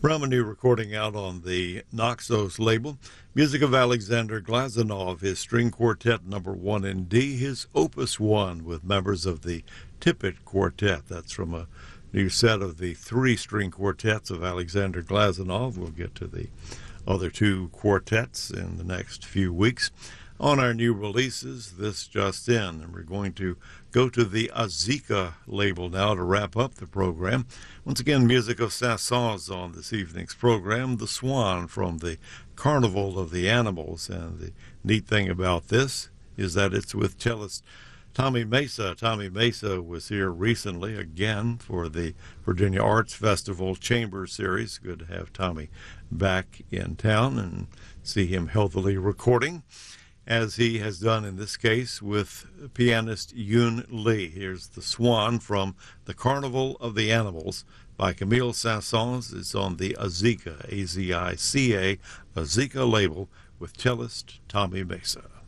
From a new recording out on the Naxos label, music of Alexander Glazunov, his string quartet number 1 in D, his opus 1 with members of the Tippett Quartet. That's from a new set of the 3 string quartets of Alexander Glazunov. We'll get to the other 2 quartets in the next few weeks. On our new releases, this just in, and we're going to go to the Azika label now to wrap up the program. Once again, music of Saint-Saëns on this evening's program, The Swan from the Carnival of the Animals. And the neat thing about this is that it's with cellist Tommy Mesa. Tommy Mesa was here recently again for the Virginia Arts Festival Chamber Series. Good to have Tommy back in town and see him healthily recording, as he has done in this case with pianist Yoon Lee. Here's The Swan from The Carnival of the Animals by Camille Saint-Saëns. It's on the Azika, A-Z-I-C-A, Azika label with cellist Tommy Mesa.